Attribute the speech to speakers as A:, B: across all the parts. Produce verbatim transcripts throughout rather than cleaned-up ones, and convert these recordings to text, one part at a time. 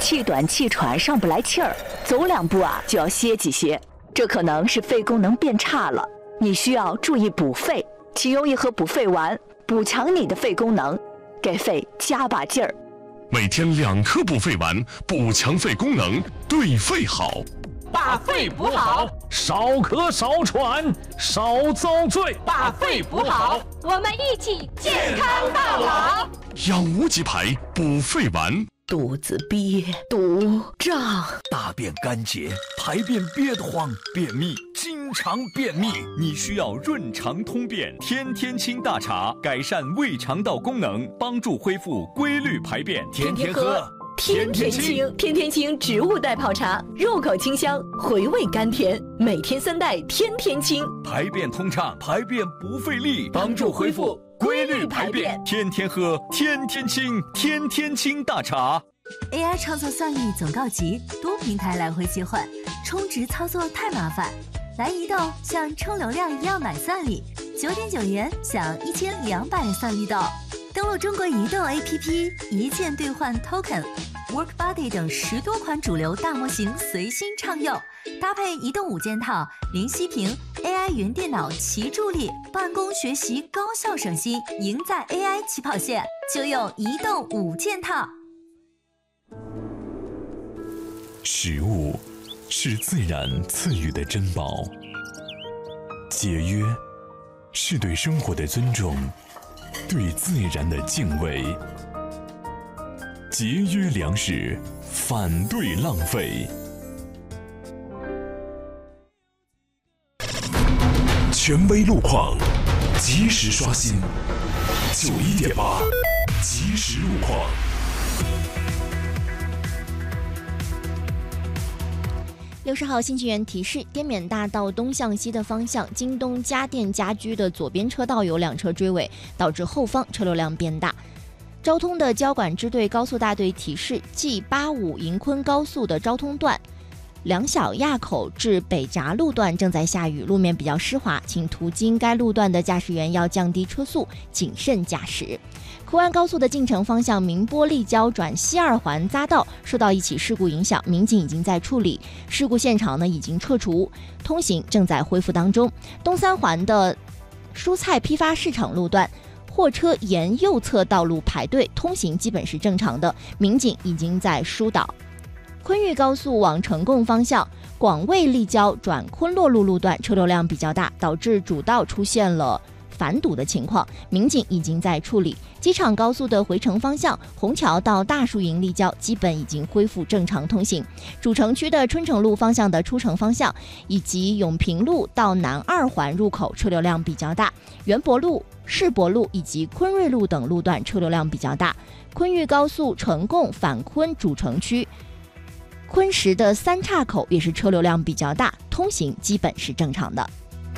A: 气短气喘上不来气儿，走两步啊就要歇几歇，这可能是肺功能变差了，你需要注意补肺。请用一盒补肺丸补强你的肺功能，给肺加把劲儿。
B: 每天两颗补肺丸，补强肺功能，对肺好。
C: 把肺补好，
D: 少咳少喘少遭罪。
C: 把肺补好，我们一起健康到老。
B: 养无极牌补肺丸。
A: 肚子憋、肚胀，
E: 大便干结，排便憋得慌，便秘，经常便秘，你需要润肠通便天天清大茶，改善胃肠道功能，帮助恢复规律排便。天天喝
A: 天天清，天天清植物代泡茶，入口清香，回味甘甜，每天三袋天天清，
E: 排便通畅，排便不费力，帮助恢复规律排便。天天喝天天清，天天清大茶。
F: A I 操作算力总告急，多平台来回切换，充值操作太麻烦。来移动，像充流量一样买算力，九点九元享一千两百算力豆。登录中国移动 A P P， 一键兑换 Token。WorkBuddy 等十多款主流大模型随心畅用，搭配移动五件套、零息屏、A I 云电脑齐助力，办公学习高效省心，赢在 A I 起跑线，就用移动五件套。
G: 食物是自然赐予的珍宝，节约是对生活的尊重，对自然的敬畏。节约粮食，反对浪费。权威路况，及时刷新。九一点八，及时路况。
H: 六十号新纪元提示：滇缅大道东向西的方向，京东家电家居的左边车道有两车追尾，导致后方车流量变大。交通的交管支队高速大队提示：G 八五银昆高速的昭通段两小垭口至北闸路段正在下雨，路面比较湿滑，请途经该路段的驾驶员要降低车速，谨慎驾驶。湖安高速的进城方向明波立交转西二环匝道受到一起事故影响，民警已经在处理，事故现场呢已经撤除，通行正在恢复当中。东三环的蔬菜批发市场路段货车沿右侧道路排队，通行基本是正常的，民警已经在疏导。昆玉高速往成贡方向广卫立交转昆洛路路段车流量比较大，导致主道出现了反堵的情况，民警已经在处理。机场高速的回程方向虹桥到大树营立交基本已经恢复正常通行，主城区的春城路方向的出城方向以及永平路到南二环入口车流量比较大，园博路、世博路以及昆瑞路等路段车流量比较大。昆玉高速成贡返昆主城区昆石的三岔口也是车流量比较大，通行基本是正常的。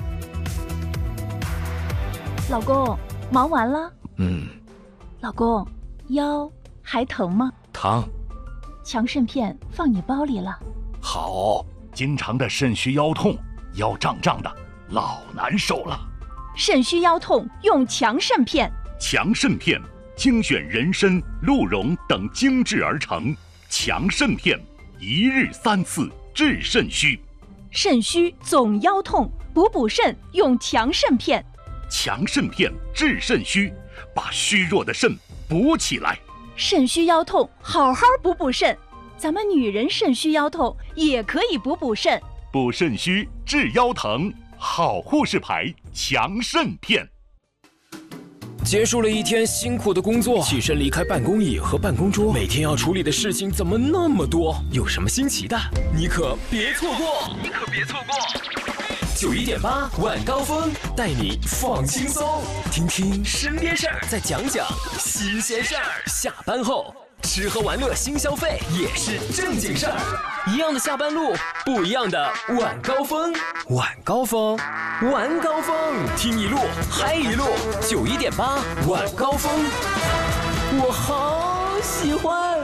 A: 老公，忙完了？
E: 嗯。
A: 老公，腰还疼吗？
E: 疼。
A: 强肾片放你包里了。
E: 好，经常的肾虚腰痛，腰胀胀的，老难受了。
A: 肾虚腰痛用强肾片。
E: 强肾片精选人参、鹿茸等精制而成，强肾片一日三次治肾虚。
A: 肾虚总腰痛，补补肾用强肾片。
E: 强肾片治肾虚，把虚弱的肾补起来。
A: 肾虚腰痛，好好补补肾。咱们女人肾虚腰痛也可以补补肾。
E: 补肾虚治腰疼，好护士牌强肾片。
I: 结束了一天辛苦的工作，起身离开办公椅和办公桌，每天要处理的事情怎么那么多？有什么新奇的，你可别错过！你可别错过！九一点八晚高峰带你放轻松，听听身边事儿，再讲讲新鲜事儿。下班后吃喝玩乐新消费也是正经事儿，一样的下班路，不一样的晚高峰。晚高峰，晚高峰，听一路嗨一路。九一点八晚高峰，我好喜欢。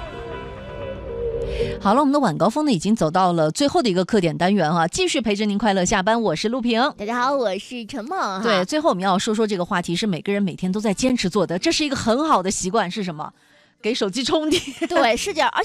J: 好了，我们的晚高峰呢已经走到了最后的一个课点单元啊，继续陪着您快乐下班。我是陆平，
H: 大家好，我是陈梦。
J: 对，最后我们要说说这个话题，是每个人每天都在坚持做的，这是一个很好的习惯，是什么？给手机充电。
H: 对，是这样。而